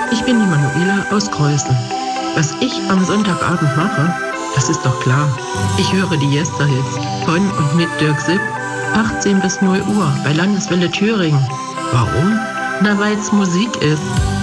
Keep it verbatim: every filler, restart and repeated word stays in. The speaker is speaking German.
Ich bin die Manuela aus Kreuzen. Was ich am Sonntagabend mache, das ist doch klar. Ich höre die Yester-Hits von und mit Dirk Sipp, achtzehn bis null Uhr bei Landeswelle Thüringen. Warum? Na, weil's Musik ist.